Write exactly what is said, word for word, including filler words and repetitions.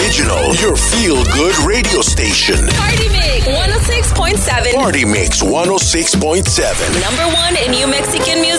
Original, your feel-good radio station. Party Mix one oh six point seven. Party Mix one oh six point seven. Number one in New Mexican music.